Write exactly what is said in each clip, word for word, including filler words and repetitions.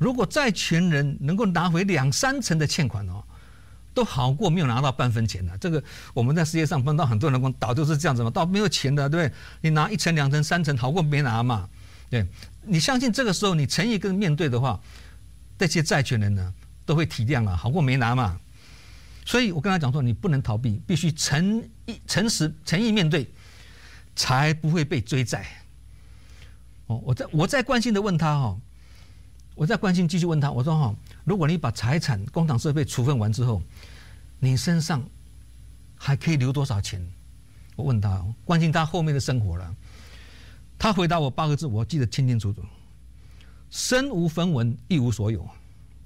如果债权人能够拿回两三成的欠款哦，都好过没有拿到半分钱的。这个我们在世界上碰到很多人讲倒就是这样子嘛，到没有钱的，对不对？你拿一成、两成、三成，好过没拿嘛。对，你相信这个时候你诚意跟面对的话，这些债权人呢都会体谅了，好过没拿嘛。所以我跟他讲说，你不能逃避，必须诚意、诚实、诚意面对，才不会被追债。哦，我在我在关心的问他哈，我在关心继续问他，我说哈，如果你把财产、工厂设备处分完之后，你身上还可以留多少钱？我问他，关心他后面的生活了。他回答我八个字，我记得清清楚楚：身无分文，一无所有。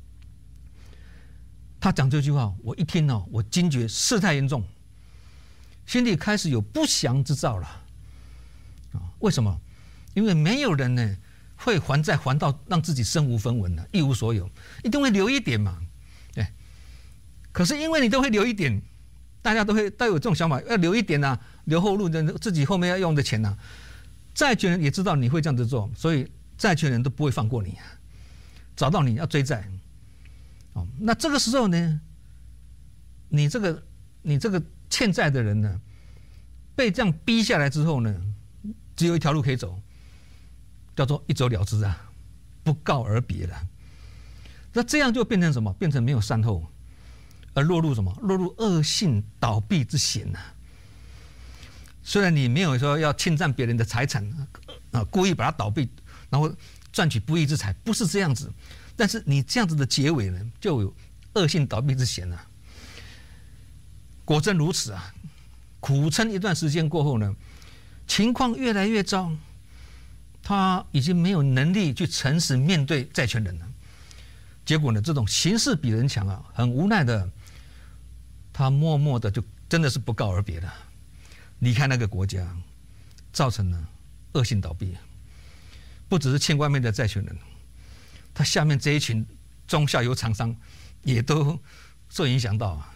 他讲这句话，我一听哦，我惊觉事态严重，心里开始有不祥之兆了。啊，为什么？因为没有人呢会还债还到让自己身无分文的，一无所有，一定会留一点嘛。对。可是因为你都会留一点，大家都会都有这种想法，要留一点啊，留后路，自己后面要用的钱啊。债权人也知道你会这样子做，所以债权人都不会放过你，找到你要追债。哦，那这个时候呢，你这个你这个欠债的人呢，被这样逼下来之后呢，只有一条路可以走，叫做一走了之啊，不告而别了。那这样就变成什么？变成没有善后，而落入什么？落入恶性倒闭之险啊！虽然你没有说要侵占别人的财产啊，故意把它倒闭，然后赚取不义之财，不是这样子。但是你这样子的结尾呢，就有恶性倒闭之险啊。果真如此啊！苦撑一段时间过后呢，情况越来越糟，他已经没有能力去诚实面对债权人了。结果呢，这种形势比人强啊，很无奈的，他默默的就真的是不告而别了，离开那个国家，造成了恶性倒闭。不只是欠外面的债权人，他下面这一群中下游厂商也都受影响到啊。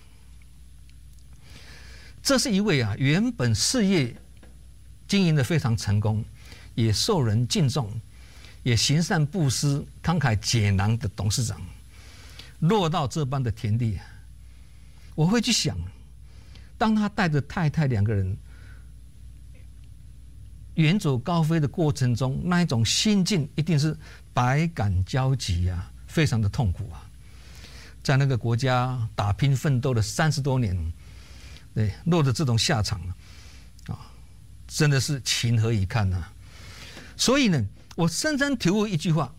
这是一位啊，原本事业经营的非常成功，也受人敬重，也行善布施、慷慨解囊的董事长，落到这般的田地，我会去想，当他带着太太两个人远走高飞的过程中，那一种心境一定是百感交集啊，非常的痛苦啊。在那个国家打拼奋斗了三十多年，对，落得这种下场啊，真的是情何以堪啊！所以呢，我深深体悟一句话：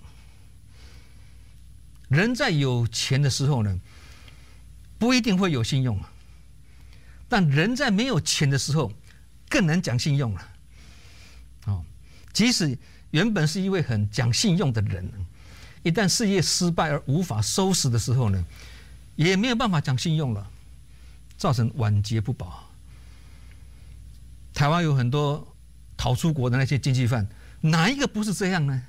人在有钱的时候呢，不一定会有信用，但人在没有钱的时候，更能讲信用了。哦，即使原本是一位很讲信用的人，一旦事业失败而无法收拾的时候呢，也没有办法讲信用了，造成晚节不保。台湾有很多逃出国的那些经济犯，哪一个不是这样呢？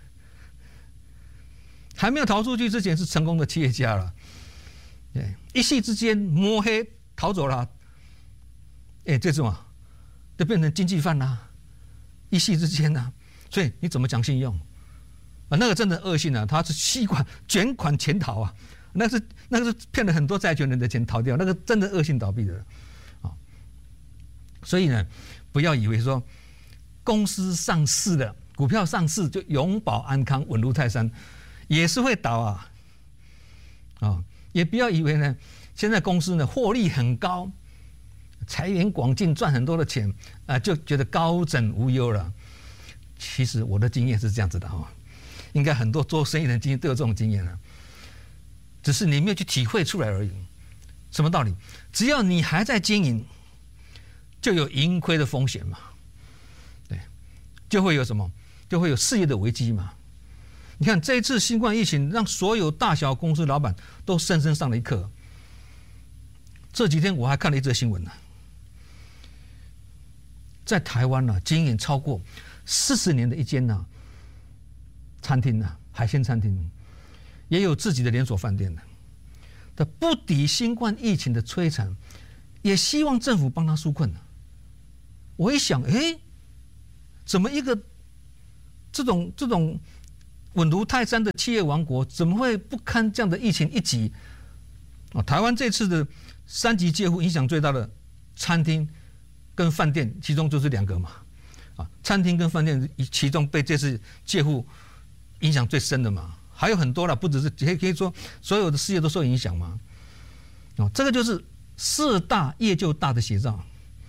还没有逃出去之前是成功的企业家了，一夕之间摸黑逃走了，哎，这种啊，就变成经济犯啦，一夕之间啊，所以你怎么讲信用啊？那个真的恶性啊，他是吸管卷款潜逃啊，那是那个是骗了很多债权人的钱逃掉，那个真的恶性倒闭的啊。所以呢，不要以为说公司上市了，股票上市就永保安康、稳如泰山，也是会倒啊。啊，也不要以为呢，现在公司呢获利很高，财源广进，赚很多的钱啊，就觉得高枕无忧了。其实我的经验是这样子的哈，应该很多做生意的经验都有这种经验了，只是你没有去体会出来而已。什么道理？只要你还在经营，就有盈亏的风险嘛，对，就会有什么？就会有事业的危机嘛。你看这一次新冠疫情，让所有大小公司老板都深深上了一课。这几天我还看了一则新闻呢，在台湾呢、啊，经营超过四十年的一间呢、啊、餐厅呢、啊，海鲜餐厅，也有自己的连锁饭店的，他不敌新冠疫情的摧残，也希望政府帮他纾困呢。我一想，哎，怎么一个这种这种稳如泰山的企业王国，怎么会不堪这样的疫情一击？啊，台湾这次的三级戒护影响最大的餐厅跟饭店，其中就是两个嘛。啊，餐厅跟饭店其中被这次戒护影响最深的嘛，还有很多了，不只是可可以说所有的事业都受影响嘛。哦，这个就是事大业就大的写照。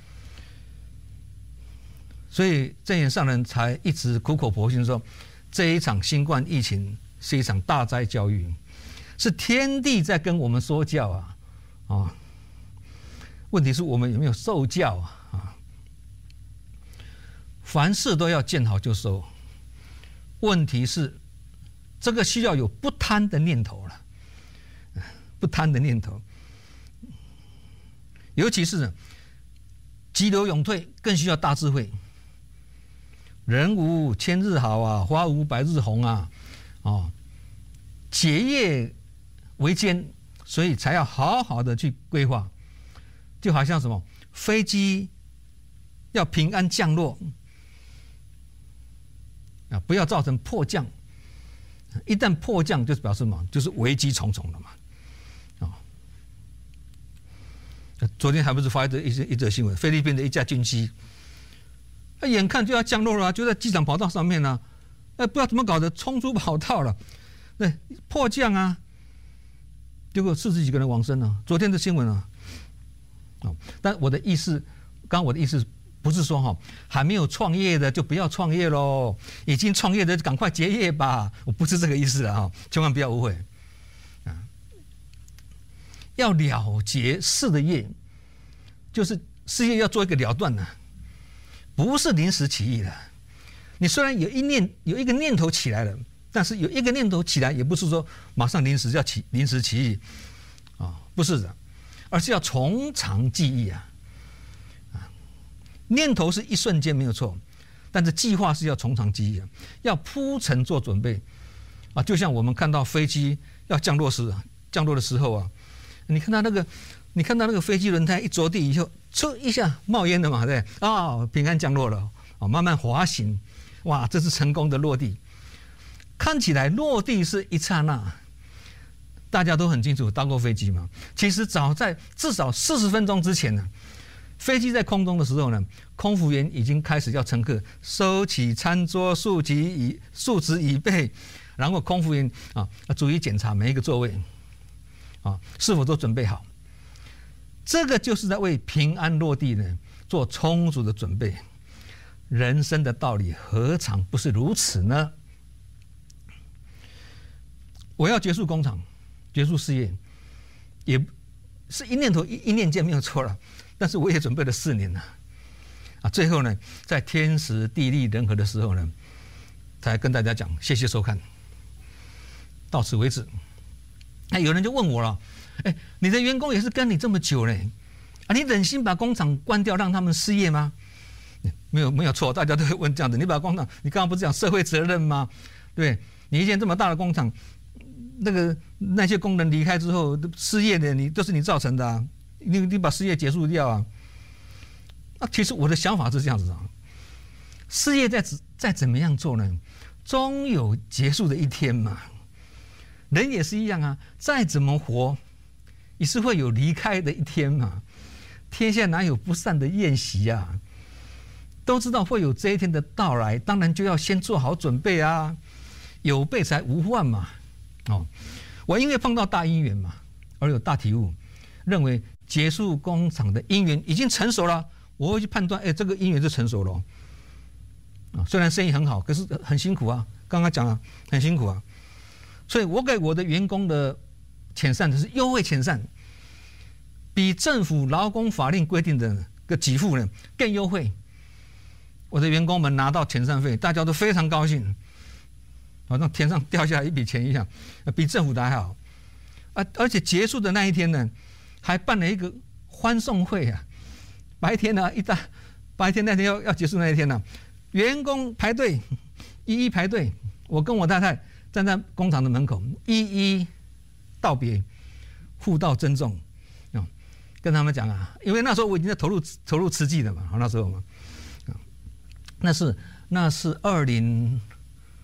所以证严上人才一直苦口婆心说，这一场新冠疫情是一场大灾教育，是天地在跟我们说教啊！啊，问题是我们有没有受教啊？啊，凡事都要见好就收，问题是这个需要有不贪的念头了，不贪的念头，尤其是急流勇退，更需要大智慧。人无千日好啊，花无百日红啊，哦，结业维艰，所以才要好好的去规划。就好像什么飞机要平安降落啊，不要造成迫降。一旦迫降，就表示什么？就是危机重重了嘛。啊、哦，昨天还不是发一则一一则新闻，菲律宾的一架军机。他眼看就要降落了、啊，就在机场跑道上面呢、啊，哎，不知道怎么搞的，冲出跑道了，对，迫降啊，结果四十几个人往生了、啊。昨天的新闻啊，哦，但我的意思，刚刚我的意思不是说哈，还没有创业的就不要创业喽，已经创业的赶快结业吧，我不是这个意思啊，千万不要误会啊，要了结事的业，就是事业要做一个了断呢、啊。不是临时起意的，你虽然有一念有一个念头起来了，但是有一个念头起来，也不是说马上临时要起临时起意，啊，不是的，而是要从长计议啊，啊，念头是一瞬间没有错，但是计划是要从长计议啊，要铺陈做准备，啊，就像我们看到飞机要降落时降落的时候啊，你看到那个。你看到那个飞机轮胎一着地以后，嗖一下冒烟的嘛，对，啊、哦，平安降落了，哦，慢慢滑行，哇，这是成功的落地。看起来落地是一刹那，大家都很清楚，搭过飞机嘛。其实早在至少四十分钟之前呢，飞机在空中的时候呢，空服员已经开始要乘客收起餐桌、竖起椅、竖直椅背，然后空服员啊，逐一检查每一个座位，啊，是否都准备好。这个就是在为平安落地呢做充足的准备。人生的道理何尝不是如此呢？我要结束工厂，结束事业，也是一念头一一念间没有错了。但是我也准备了四年了，啊，最后呢，在天时地利人和的时候呢，才跟大家讲，谢谢收看，到此为止。那有人就问我了。哎，你的员工也是跟你这么久嘞，啊，你忍心把工厂关掉，让他们失业吗？没有，没有错，大家都会问这样的。你把工厂，你刚刚不是讲社会责任吗？对，你一间这么大的工厂，那个那些工人离开之后失业的，你都是你造成的啊，你你把失业结束掉啊。啊，其实我的想法是这样子啊，事业再再怎么样做呢，终有结束的一天嘛。人也是一样啊，再怎么活。也是会有离开的一天嘛，天下哪有不散的宴席啊？都知道会有这一天的到来，当然就要先做好准备啊，有备才无患嘛。哦，我因为碰到大因缘嘛，而有大体悟，认为结束工厂的因缘已经成熟了，我会去判断，哎，这个因缘是成熟了。啊，虽然生意很好，可是很辛苦啊。刚刚讲了，很辛苦啊，所以我给我的员工的遣散就是优惠遣散，比政府劳工法令规定的个给付呢更优惠。我的员工们拿到遣散费，大家都非常高兴，好像天上掉下来一笔钱一样，比政府的还好。啊，而且结束的那一天呢，还办了一个欢送会啊。白天呢，一大白天那天要要结束那一天呢、啊，员工排队，一一排队，我跟我太太站在工厂的门口，一一道别，互道珍重，啊，跟他们讲啊，因为那时候我已经在投入投入慈济了嘛，那时候嘛，啊，那是那是二零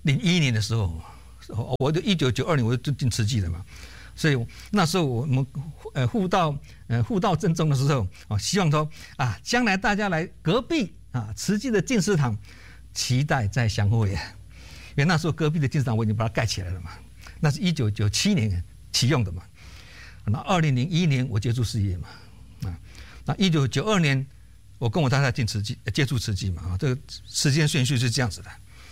零一年的时候，我就一九九二年我就进慈济了嘛，所以那时候我们呃护道呃护道正宗的时候啊，希望说啊，将来大家来隔壁啊慈济的进士堂，期待再相会。因为那时候隔壁的进士堂我已经把它盖起来了嘛，那是一九九七年启用的嘛。那二零零一年我接触事业嘛，啊，那一九九二年我跟我太太进慈济接触慈济嘛，啊，这个时间顺序是这样子的。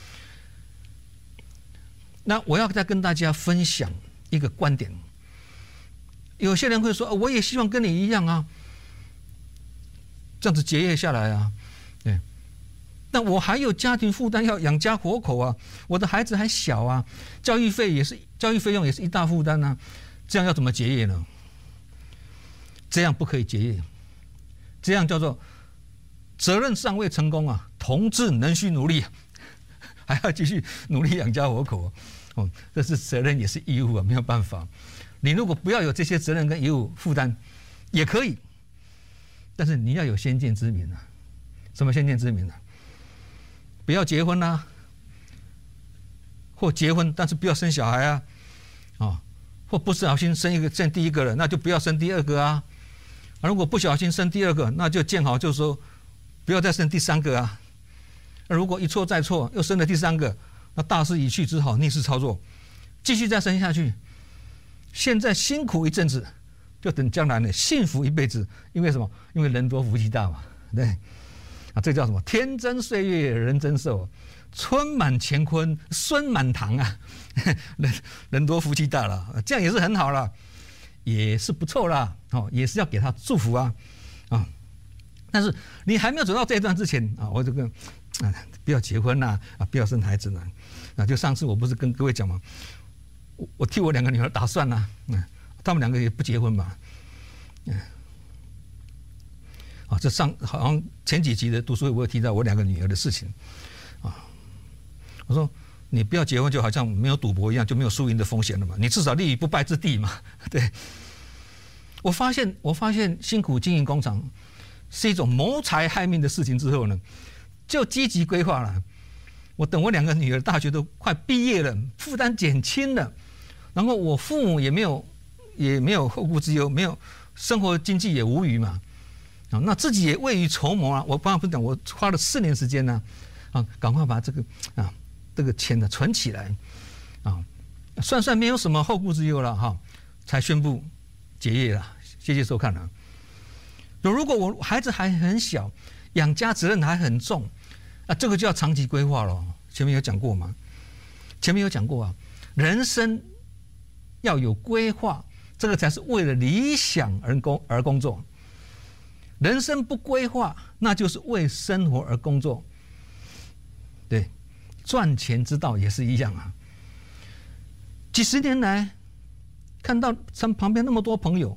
那我要再跟大家分享一个观点，有些人会说，我也希望跟你一样啊，这样子结业下来啊，对，那我还有家庭负担要养家活口啊，我的孩子还小啊，教育费也是教育费用也是一大负担啊，这样要怎么结业呢？这样不可以结业，这样叫做责任尚未成功啊，同志仍需努力，还要继续努力养家活口。哦，这是责任也是义务啊，没有办法。你如果不要有这些责任跟义务负担，也可以，但是你要有先见之明啊。什么先见之明啊？不要结婚啊，或结婚但是不要生小孩啊，啊、哦，或不小心生一个生第一个了，那就不要生第二个啊。如果不小心生第二个，那就见好就收，不要再生第三个啊。如果一错再错，又生了第三个，那大势已去，只好逆势操作，继续再生下去。现在辛苦一阵子，就等将来呢幸福一辈子。因为什么？因为人多福气大嘛，对啊，这叫什么？天增岁月人增寿，春满乾坤孙满堂啊，人人多福气大了，这样也是很好了，也是不错啦，哦，也是要给他祝福啊，啊，但是你还没有走到这一段之前啊，我这个啊，不要结婚啦，啊，不要生孩子啦，啊，就上次我不是跟各位讲嘛，我我替我两个女儿打算啦，嗯、啊，他们两个也不结婚嘛，嗯、啊，啊，这上好像前几集的读书会我有提到我两个女儿的事情，啊，我说你不要结婚，就好像没有赌博一样，就没有输赢的风险了嘛，你至少立于不败之地嘛，对。我发现，我发现辛苦经营工厂是一种谋财害命的事情之后呢，就积极规划了。我等我两个女儿大学都快毕业了，负担减轻了，然后我父母也没有也没有后顾之忧，没有生活经济也无虞嘛，啊，那自己也未雨绸缪啊。我刚刚不是讲，我花了四年时间呢，啊，赶快把这个啊这个钱呢存起来，啊，算算没有什么后顾之忧了哈，才宣布结业了。谢谢收看了。如果我孩子还很小，养家责任还很重，啊，这个就要长期规划了。前面有讲过吗？前面有讲过啊，人生要有规划，这个才是为了理想而工而工作。人生不规划，那就是为生活而工作。对，赚钱之道也是一样啊。几十年来，看到身旁边那么多朋友。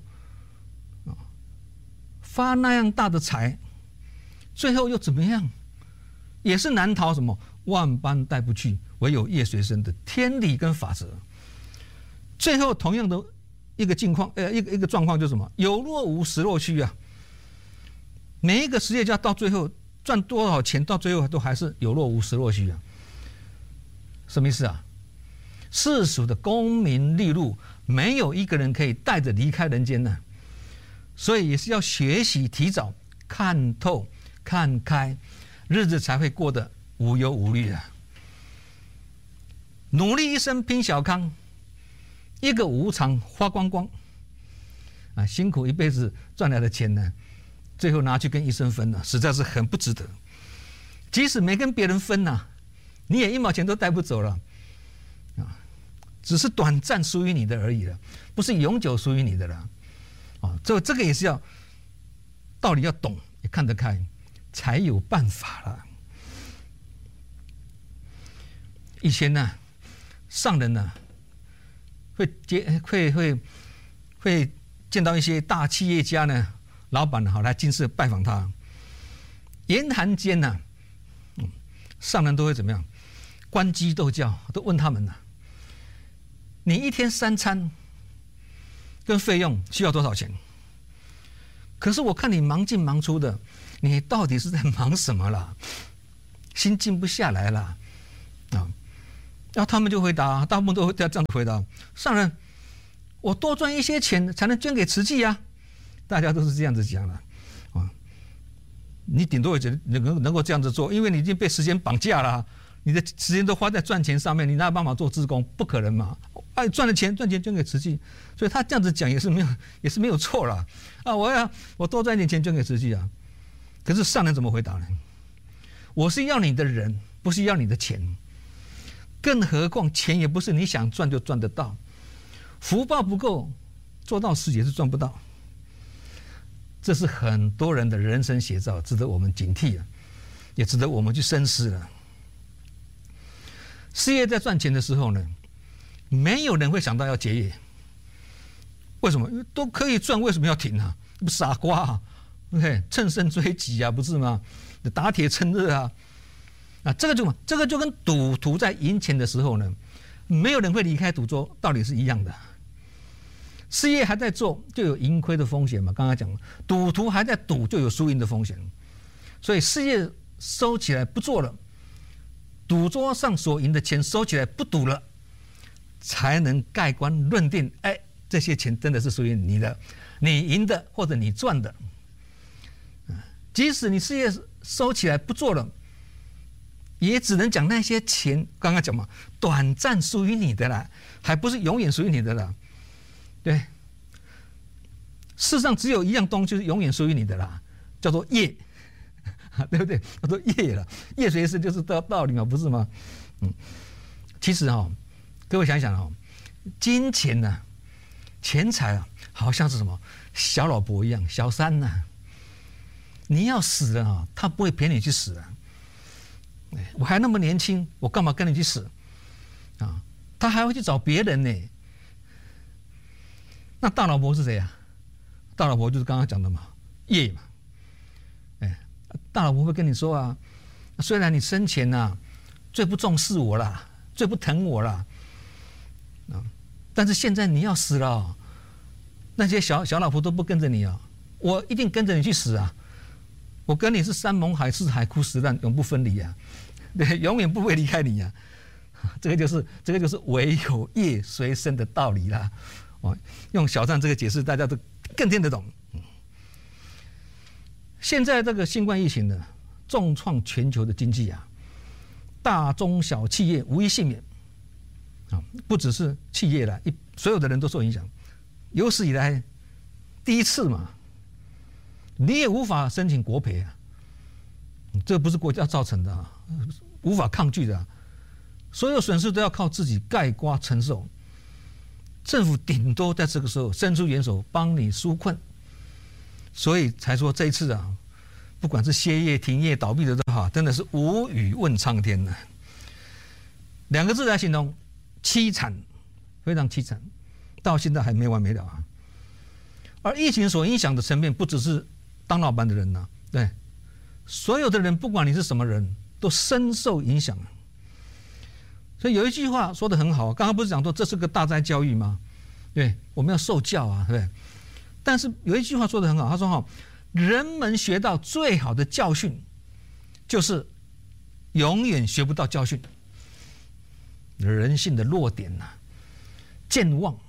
发那样大的财，最后又怎么样？也是难逃什么万般带不去，唯有业随身的天理跟法则。最后同样的一个境况，呃，一个一个状况就是什么？有若无，实若虚啊。每一个实业家到最后赚多少钱，到最后都还是有若无，实若虚啊。什么意思啊？世俗的功名利禄，没有一个人可以带着离开人间呢。所以也是要学习提早看透看开，日子才会过得无忧无虑啊。努力一生拼小康，一个无常花光光啊！辛苦一辈子赚来的钱呢，最后拿去跟医生分了，实在是很不值得。即使没跟别人分呐，你也一毛钱都带不走了啊！只是短暂属于你的而已了，不是永久属于你的了。啊，这这个也是要道理要懂，也看得开，才有办法了。以前呢，上人呢会接会会会见到一些大企业家呢，老板呢好来进士拜访他，言谈间呢，嗯，上人都会怎么样？关机斗教，都问他们呢，你一天三餐跟费用需要多少钱？可是我看你忙进忙出的，你到底是在忙什么啦？心静不下来啦，啊！ 然后他们就回答，大部分都会这样子回答：上人，我多赚一些钱才能捐给慈济啊！大家都是这样子讲的啊。你顶多也觉得能能够这样子做，因为你已经被时间绑架了，你的时间都花在赚钱上面，你哪有办法做志工？不可能嘛！哎，赚了钱赚钱捐给慈济，所以他这样子讲也是没有也是没有错了啊！我要我多赚一点钱捐给慈济啊！可是上人怎么回答呢？我是要你的人，不是要你的钱。更何况钱也不是你想赚就赚得到，福报不够，做到事也是赚不到。这是很多人的人生写照，值得我们警惕啊，也值得我们去深思了。事业在赚钱的时候呢，没有人会想到要结业。为什么？因为都可以赚，为什么要停啊？不傻瓜啊！对，乘胜追击啊，不是吗？打铁趁热啊！啊，这个就这个就跟赌徒在赢钱的时候呢，没有人会离开赌桌，道理是一样的。事业还在做，就有盈亏的风险嘛。刚刚讲了，赌徒还在赌，就有输赢的风险。所以事业收起来不做了，赌桌上所赢的钱收起来不赌了，才能盖棺论定。哎，这些钱真的是属于你的，你赢的或者你赚的。即使你事业收起来不做了，也只能讲那些钱，刚刚讲嘛，短暂属于你的啦，还不是永远属于你的啦。对，世上只有一样东西是永远属于你的啦，叫做业，对不对？叫做业了，业随时就是道道理嘛，不是吗？嗯，其实哈、哦，各位想想哦，金钱呢、啊，钱财啊，好像是什么小老婆一样，小三呐、啊。你要死了啊，他不会陪你去死啊！我还那么年轻，我干嘛跟你去死啊？他还会去找别人呢。那大老婆是谁啊？大老婆就是刚刚讲的嘛，业嘛。哎，大老婆会跟你说啊，虽然你生前呐、啊、最不重视我啦，最不疼我啦，啊，但是现在你要死了、哦，那些小小老婆都不跟着你啊，我一定跟着你去死啊！我跟你是山盟海誓、海枯石烂，永不分离啊！对，永远不会离开你啊！这个就是这个就是唯有业随身的道理啦。哦，用小站这个解释，大家都更听得懂。现在这个新冠疫情呢，重创全球的经济啊，大中小企业无一幸免啊！不只是企业啦，一所有的人都受影响，有史以来第一次嘛。你也无法申请国赔啊，这不是国家造成的、啊，无法抗拒的、啊，所有损失都要靠自己概括承受。政府顶多在这个时候伸出援手帮你纾困，所以才说这一次啊，不管是歇业、停业、倒闭的都好，真的是无语问苍天呐、啊。两个字来形容：凄惨，非常凄惨，到现在还没完没了啊。而疫情所影响的层面，不只是当老板的人呐、啊，对，所有的人，不管你是什么人，都深受影响。所以有一句话说得很好，刚刚不是讲说这是个大灾教育吗？对，我们要受教啊，对不对？但是有一句话说得很好，他说哈，人们学到最好的教训，就是永远学不到教训。人性的弱点呐、啊，健忘，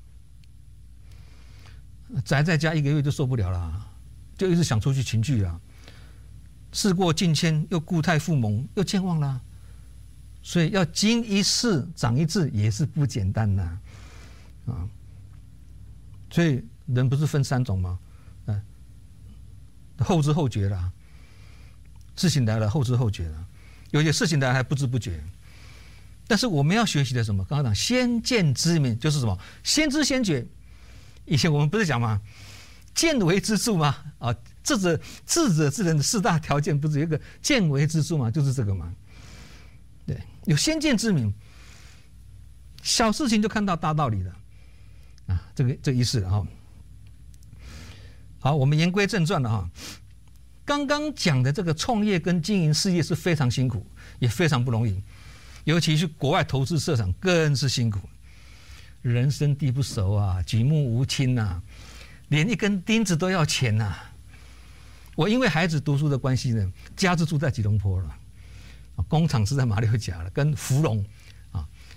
宅在家一个月就受不了了。就一直想出去群聚啊，事过境迁，又故态复萌，又健忘了，所以要经一事长一智也是不简单呐，啊，所以人不是分三种吗？啊，后知后觉啦，事情来了后知后觉了，有些事情来了还不知不觉。但是我们要学习的什么？刚刚讲先见之明，就是什么？先知先觉。以前我们不是讲吗？见为知著嘛，啊，智者智者之人的四大条件不是有一个见为知著嘛，就是这个嘛。对，有先见之明，小事情就看到大道理了，啊，这个这个意思了哈。好，我们言归正传了哈。刚刚讲的这个创业跟经营事业是非常辛苦，也非常不容易，尤其是国外投资设厂更是辛苦，人生地不熟啊，举目无亲呐。连一根钉子都要钱呐、啊！我因为孩子读书的关系呢，家是住在吉隆坡了，工厂是在马六甲了，跟福隆啊，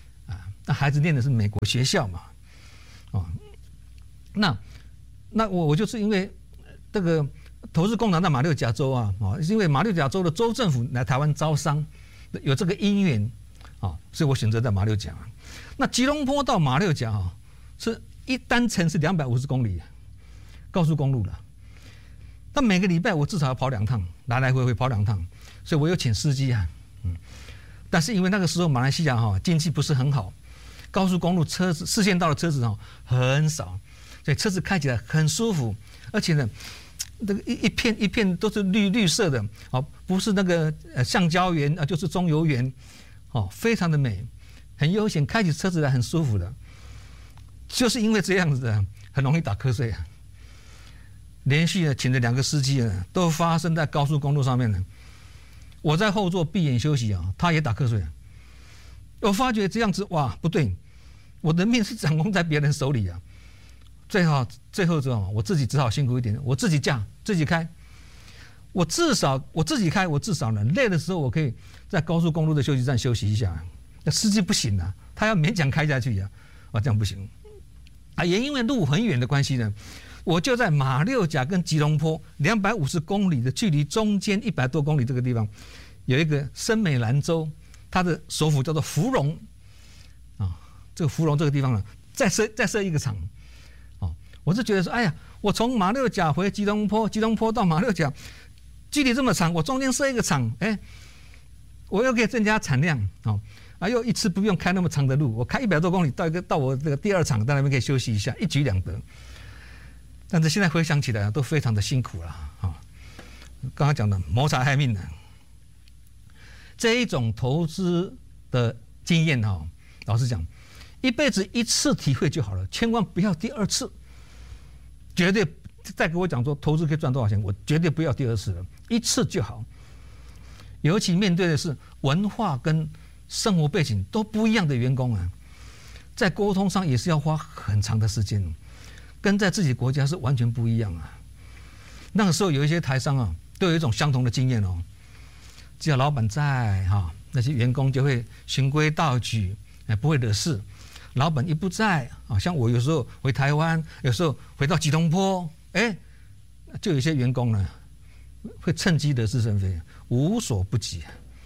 那孩子念的是美国学校嘛，哦，那那我我就是因为这个投资工厂在马六甲州啊，啊，是因为马六甲州的州政府来台湾招商，有这个因缘啊，所以我选择在马六甲。那吉隆坡到马六甲啊，是一单程是两百五十公里，高速公路了。那每个礼拜我至少要跑两趟，来来回回跑两趟，所以我有请司机啊，嗯，但是因为那个时候马来西亚哈经济不是很好，高速公路车子四线道的车子哈很少，所以车子开起来很舒服，而且呢，这个一一片一片都是绿绿色的，哦，不是那个呃橡胶园啊，就是中油园，哦，非常的美，很悠闲，开起车子来很舒服的，就是因为这样子的，很容易打瞌睡啊。连续呢请了两个司机呢，都发生在高速公路上面呢。我在后座闭眼休息啊，他也打瞌睡啊。我发觉这样子哇不对，我的命是掌控在别人手里啊。最后最后之后，我自己只好辛苦一点，我自己驾自己开。我至少我自己开，我至少呢累的时候，我可以在高速公路的休息站休息一下。那司机不行啊，他要勉强开下去呀，啊这样不行。啊，也因为路很远的关系呢。我就在马六甲跟吉隆坡两百五十公里的距离中间一百多公里这个地方，有一个深美兰州，它的首府叫做芙蓉啊。这个芙蓉这个地方呢，再设再设一个厂啊。我是觉得说，哎呀，我从马六甲回吉隆坡，吉隆坡到马六甲，距离这么长，我中间设一个厂，哎，我又可以增加产量啊，啊又一次不用开那么长的路，我开一百多公里到一个到我这个第二厂，在那边可以休息一下，一举两得。但是现在回想起来都非常的辛苦了啊！刚刚讲的谋财害命的这一种投资的经验哈，老实讲，一辈子一次体会就好了，千万不要第二次。绝对再给我讲说投资可以赚多少钱，我绝对不要第二次了，一次就好。尤其面对的是文化跟生活背景都不一样的员工啊，在沟通上也是要花很长的时间。跟在自己国家是完全不一样啊！那个时候有一些台商啊，都有一种相同的经验哦。只要老板在哈，那些员工就会循规蹈矩，哎，不会惹事。老板一不在啊，像我有时候回台湾，有时候回到吉隆坡，哎，就有些员工呢会趁机得是生非，无所不及。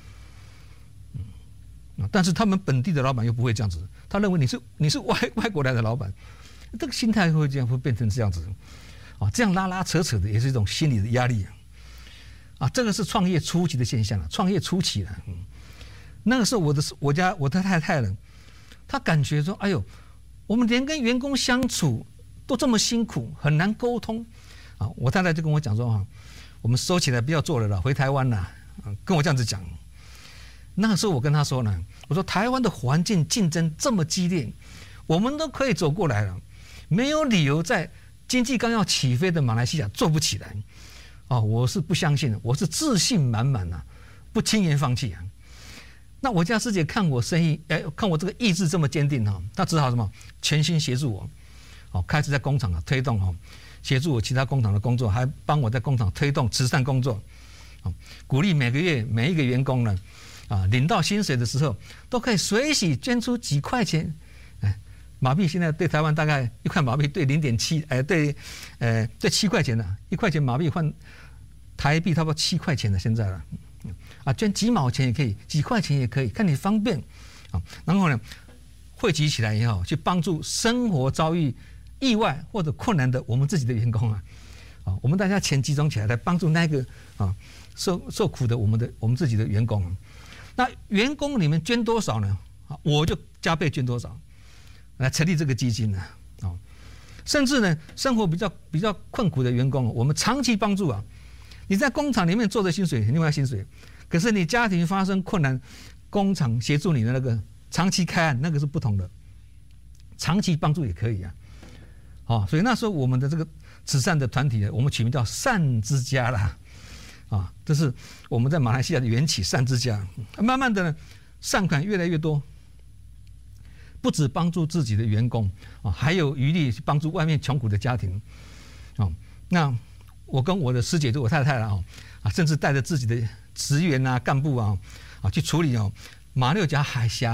嗯，但是他们本地的老板又不会这样子，他认为你是你是外外国来的老板。这个心态会这样，会变成这样子，啊，这样拉拉扯扯的也是一种心理的压力啊，啊，这个是创业初期的现象了，创业初期了，嗯，那个时候我的我家我的太太呢，她感觉说，哎呦，我们连跟员工相处都这么辛苦，很难沟通，啊，我太太就跟我讲说啊，我们收起来不要做了啦，回台湾啦，啊，跟我这样子讲。那个时候我跟她说呢，我说台湾的环境竞争这么激烈，我们都可以走过来了。没有理由在经济刚要起飞的马来西亚做不起来，哦，我是不相信的，我是自信满满啊，不轻言放弃啊。那我家师姐看我生意，哎，看我这个意志这么坚定哈，她只好什么全心协助我，哦，开始在工厂啊推动哈，协助我其他工厂的工作，还帮我在工厂推动慈善工作，哦，鼓励每个月每一个员工呢，啊，领到薪水的时候都可以随喜捐出几块钱。马币现在对台湾大概一块马币对零点七，哎，对，呃，对七块钱的，一块钱马币换台币差不多七块钱的现在了，啊，捐几毛钱也可以，几块钱也可以，看你方便，啊，然后呢，汇集起来以后去帮助生活遭遇意外或者困难的我们自己的员工啊，啊，我们大家钱集中起来来帮助那个啊受受苦的我们的我们自己的员工，那员工里面捐多少呢？啊，我就加倍捐多少。来成立这个基金呢，哦，甚至呢，生活比较比较困苦的员工，我们长期帮助啊。你在工厂里面做的薪水，另外薪水，可是你家庭发生困难，工厂协助你的那个长期开案，那个是不同的，长期帮助也可以啊。哦，所以那时候我们的这个慈善的团体，我们取名叫善之家啦，啊，这是我们在马来西亚的缘起善之家。慢慢的呢，善款越来越多。不只帮助自己的员工啊，还有余力去帮助外面穷苦的家庭啊。那我跟我的师姐，就我太太了啊，甚至带着自己的职员啊、干部啊啊去处理哦马六甲海峡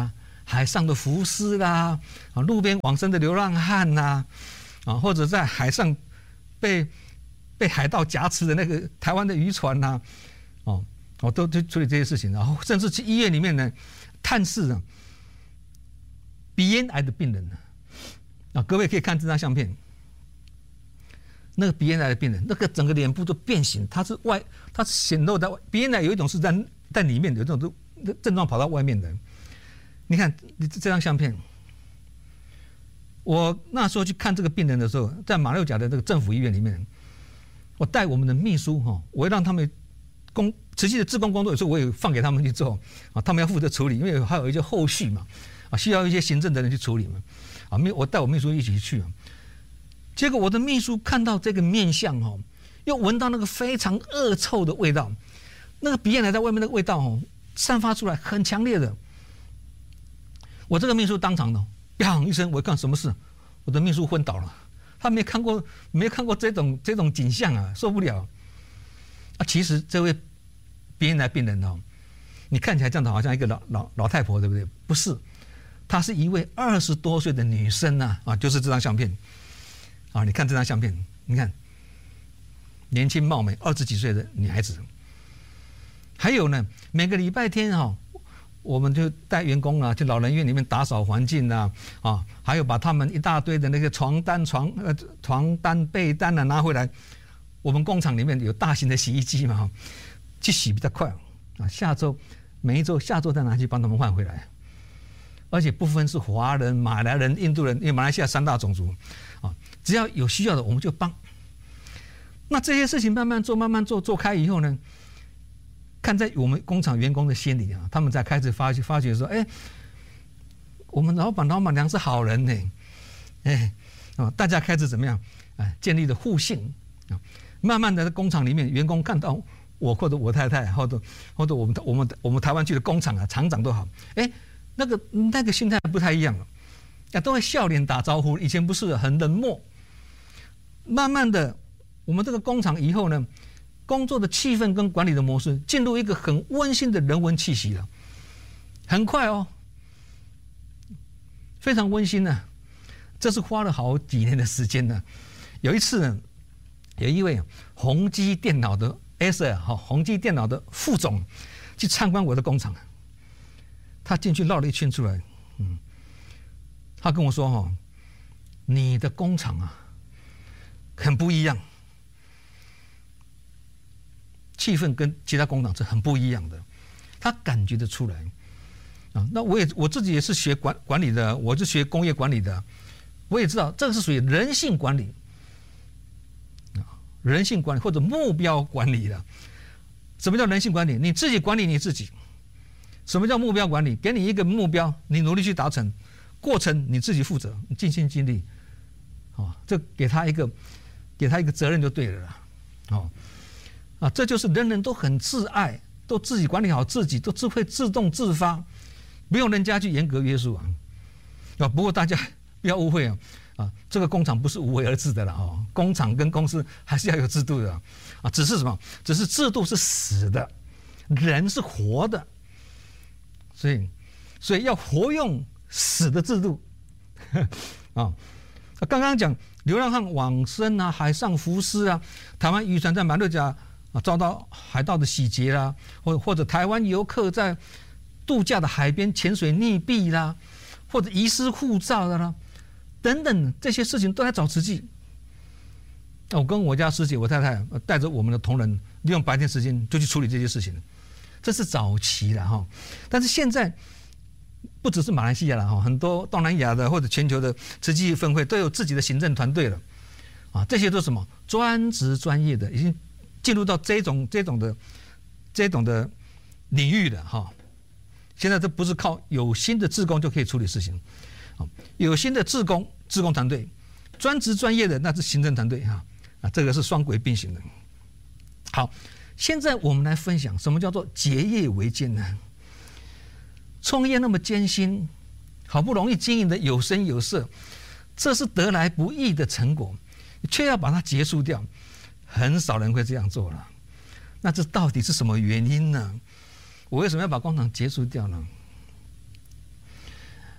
海上的浮尸啦，啊，路边往生的流浪汉呐，啊，或者在海上被被海盗夹持的那个台湾的渔船呐，哦，我都去处理这些事情，然后甚至去医院里面呢探视啊鼻咽癌的病人啊，各位可以看这张相片。那个鼻咽癌的病人，那个整个脸部都变形，它是外，它是显露在外。鼻咽癌有一种是在在里面，有一种是症状跑到外面的。你看这张相片，我那时候去看这个病人的时候，在马六甲的这个政府医院里面，我带我们的秘书哈，我会让他们工实际的志工工作，有时候我也放给他们去做啊，他们要负责处理，因为还有一些后续嘛，啊，需要一些行政的人去处理嘛，啊，秘我带我秘书一起去。结果我的秘书看到这个面相哦，又闻到那个非常恶臭的味道，那个鼻咽癌在外面那个味道哦，散发出来很强烈的。我这个秘书当场的，砰一声，我干什么事？我的秘书昏倒了，他没看过没看过这种这种景象啊，受不了啊！其实这位鼻咽癌病人哦，你看起来这样的好像一个老老老太婆，对不对？不是，她是一位二十多岁的女生呐，啊，就是这张相片。啊，你看这张相片，你看年轻貌美二十几岁的女孩子。还有呢，每个礼拜天哈、哦，我们就带员工啊去老人院里面打扫环境啊，啊，还有把他们一大堆的那个床单、床呃床单、被单啊拿回来。我们工厂里面有大型的洗衣机嘛，去洗比较快啊。下周每一周下周再拿去帮他们换回来。而且不分是华人、马来人、印度人，因为马来西亚三大种族啊。只要有需要的，我们就帮。那这些事情慢慢做，慢慢做，做开以后呢，看在我们工厂员工的心里啊，他们才开始发觉发觉说，哎，我们老板老板娘是好人呢，哎，啊，大家开始怎么样？哎，建立了互信啊。慢慢的，在工厂里面，员工看到我或者我太太，或者或者我们我们我们台湾区的工厂啊，厂长都好，哎，那个那个心态不太一样了，啊，都会笑脸打招呼，以前不是很冷漠。慢慢的，我们这个工厂以后呢，工作的气氛跟管理的模式进入一个很温馨的人文气息了，很快哦，非常温馨呢、啊。这是花了好几年的时间呢。有一次呢，有一位宏基电脑的 S L 哈，宏基电脑的副总去参观我的工厂，他进去绕了一圈出来，嗯，他跟我说哈，你的工厂啊。很不一样，气氛跟其他工厂是很不一样的，他感觉得出来啊。那我也我自己也是学管管理的，我是学工业管理的，我也知道这个是属于人性管理啊，人性管理或者目标管理的。什么叫人性管理？你自己管理你自己。什么叫目标管理？给你一个目标，你努力去达成，过程你自己负责，你尽心尽力，啊，这给他一个。给他一个责任就对了啦，哦，啊，这就是人人都很自爱，都自己管理好自己，都自会自动自发，不用人家去严格约束啊。啊，不过大家不要误会啊，啊，这个工厂不是无为而治的了哦，工厂跟公司还是要有制度的啊，只是什么？只是制度是死的，人是活的，所以，所以要活用死的制度啊。刚刚讲。流浪汉往生啊，海上浮尸啊，台湾渔船在马六甲啊遭到海盗的洗劫啦，或或者台湾游客在度假的海边潜水溺毙啦，或者遗失护照的啦，等等这些事情都在找慈济。我跟我家师姐、我太太带着我们的同仁，利用白天时间就去处理这些事情，这是早期了哈。但是现在。不只是马来西亚了哈，很多东南亚的或者全球的慈济分会都有自己的行政团队了，啊，这些都是什么专职专业的，已经进入到这种这种的这种的领域了哈。现在这不是靠有心的志工就可以处理事情，啊，有心的志工志工团队，专职专业的那是行政团队哈，啊，这个是双轨并行的。好，现在我们来分享什么叫做结业维艰呢？创业那么艰辛，好不容易经营的有声有色，这是得来不易的成果，却要把它结束掉，很少人会这样做了。那这到底是什么原因呢？我为什么要把工厂结束掉呢？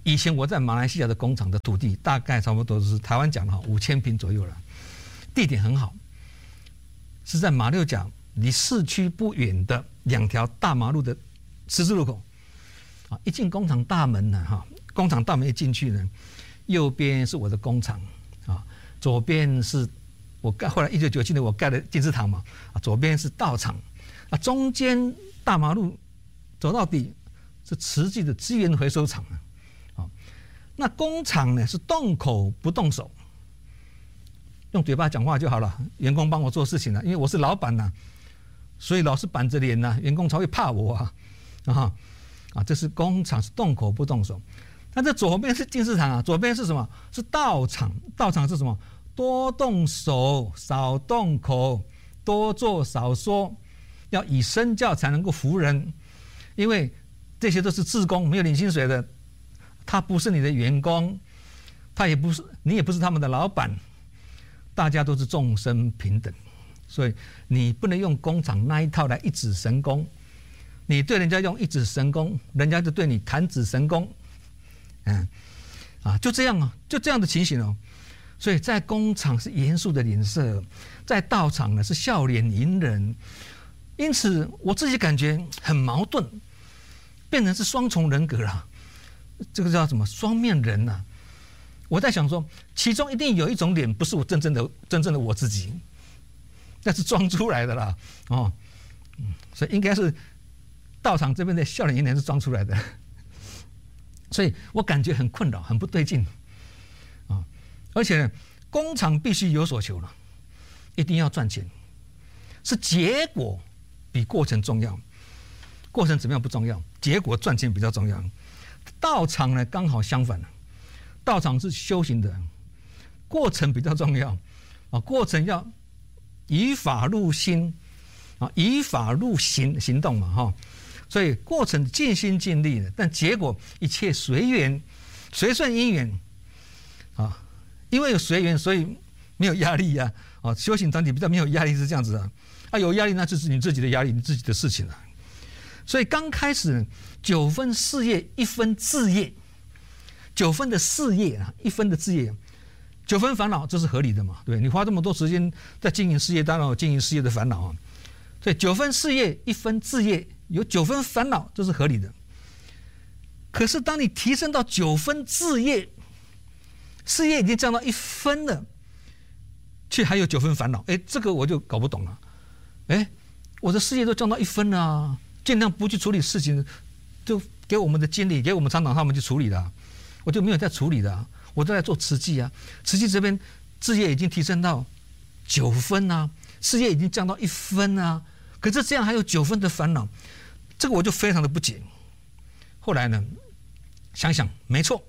以前我在马来西亚的工厂的土地大概差不多是台湾讲的哈五千坪左右了，地点很好，是在马六甲离市区不远的两条大马路的十字路口。啊，一进工厂大门呢，哈，工厂大门一进去呢，右边是我的工厂啊，左边是我盖后来一九九七年我盖的金字塔嘛，啊，左边是道场，啊，中间大马路走到底是慈济的资源回收厂啊。那工厂呢是动口不动手，用嘴巴讲话就好了，员工帮我做事情了，因为我是老板呐、啊，所以老是板着脸呐、啊，员工才会怕我啊啊啊！这是工厂是动口不动手，那这左边是金字塔啊，左边是什么？是道场，道场是什么？多动手，少动口，多做少说，要以身教才能够服人，因为这些都是志工，没有领薪水的。他不是你的员工，他也不是你，也不是他们的老板，大家都是众生平等，所以你不能用工厂那一套来一指神功。你对人家用一指神功，人家就对你弹指神功，嗯，啊，就这样啊，就这样的情形哦。所以在工厂是严肃的脸色，在道场呢是笑脸迎人，因此我自己感觉很矛盾，变成是双重人格了。这个叫什么双面人呐、啊？我在想说，其中一定有一种脸不是我真正的真正的我自己，那是装出来的啦，哦，嗯，所以应该是道场这边的笑脸迎人是装出来的，所以我感觉很困扰，很不对劲啊、哦！而且呢，工厂必须有所求了，一定要赚钱，是结果比过程重要，过程怎么样不重要，结果赚钱比较重要。道场呢刚好相反，道场是修行的，过程比较重要啊，过程要以法入心啊，以法入行行动嘛哈，所以过程尽心尽力的，但结果一切随缘，随顺因缘啊，因为有随缘，所以没有压力呀啊，修行团体比较没有压力是这样子啊，啊有压力那就是你自己的压力，你自己的事情了。所以刚开始九分事业，一分志业，九分的事业啊，一分的志业，九分烦恼，这是合理的嘛？对不对？你花这么多时间在经营事业，当然有经营事业的烦恼啊。所以九分事业，一分志业，有九分烦恼，这是合理的。可是当你提升到九分志业，事业已经降到一分了，却还有九分烦恼，哎，这个我就搞不懂了。哎，我的事业都降到一分了啊。尽量不去处理事情，就给我们的经理、给我们厂长他们去处理了，我就没有在处理的，我都在做慈济啊。慈济这边事业已经提升到九分啊，事业已经降到一分啊，可是这样还有九分的烦恼，这个我就非常的不解。后来呢，想想没错，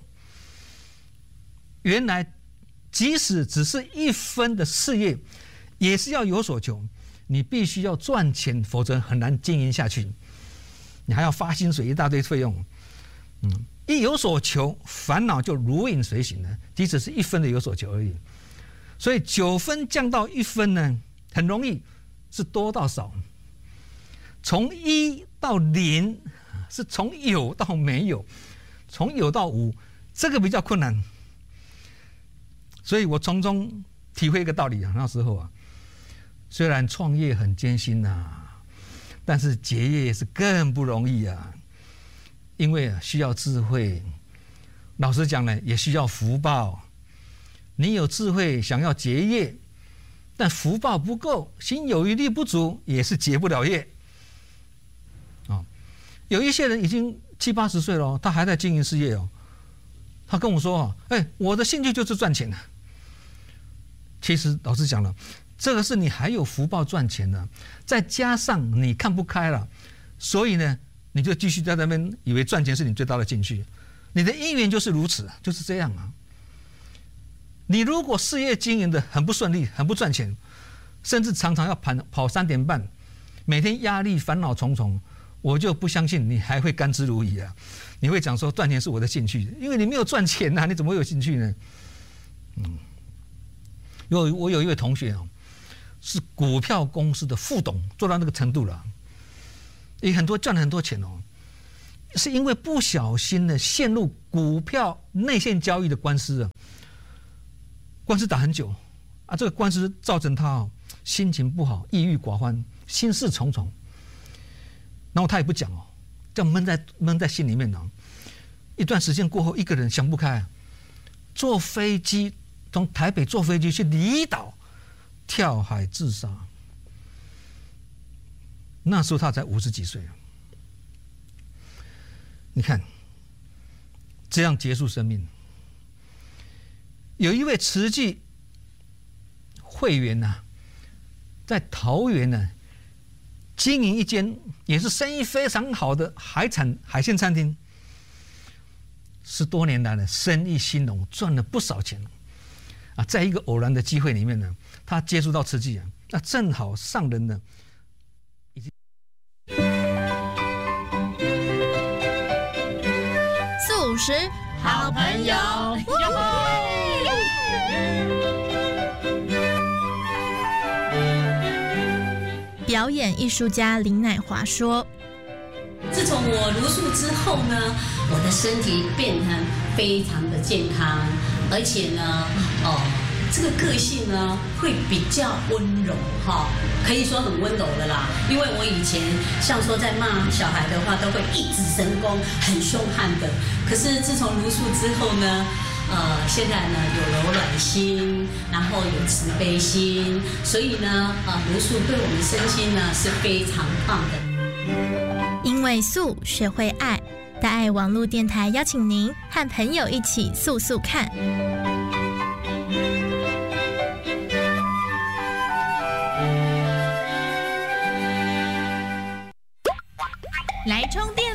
原来即使只是一分的事业，也是要有所求，你必须要赚钱，否则很难经营下去。你还要发薪水，一大堆费用，嗯，一有所求，烦恼就如影随形了。即使是一分的有所求而已，所以九分降到一分呢，很容易是多到少，从一到零是从有到没有，从有到无，这个比较困难。所以我从中体会一个道理啊，那时候啊，虽然创业很艰辛呐、啊。但是结业是更不容易啊，因为需要智慧，老实讲呢，也需要福报。你有智慧想要结业，但福报不够，心有余力不足，也是结不了业。啊，有一些人已经七八十岁了，他还在经营事业哦。他跟我说：“哎，我的兴趣就是赚钱的。”其实老实讲了。这个是你还有福报赚钱的，再加上你看不开了，所以呢，你就继续在那边以为赚钱是你最大的兴趣，你的因缘就是如此，就是这样啊。你如果事业经营的很不顺利，很不赚钱，甚至常常要跑跑三点半，每天压力烦恼重重，我就不相信你还会甘之如饴啊！你会讲说赚钱是我的兴趣，因为你没有赚钱呐、啊，你怎么会有兴趣呢？嗯，有我有一位同学哦。是股票公司的副董，做到那个程度了，也很多赚了很多钱哦。 是因为不小心的陷入股票内线交易的官司啊，官司打很久啊，这个官司造成他哦心情不好，抑郁寡欢，心事重重。然后他也不讲哦，这样闷在闷在心里面呢。一段时间过后，一个人想不开，坐飞机从台北坐飞机去离岛跳海自杀。那时候他才五十几岁。你看，这样结束生命。有一位慈济会员呐、啊，在桃园呢、啊、经营一间也是生意非常好的海产海鲜餐厅，十多年来呢生意兴隆，赚了不少钱啊。在一个偶然的机会里面呢，他接触到慈济啊，那正好上人呢已经四五十好朋友。表演艺术家林乃华说：“ 自从我茹素之后呢，我的身体变得非常的健康，而且呢，哦，这个个性呢会比较温柔哈，可以说很温柔的啦。因为我以前像说在骂小孩的话，都会一指神功，很凶悍的。可是自从茹素之后呢。”呃，现在呢有柔软心，然后有慈悲心，所以呢，呃，茹素对我们身心呢是非常棒的。 因为素学会爱，大爱网络电台邀请您和朋友一起素素看。来充电。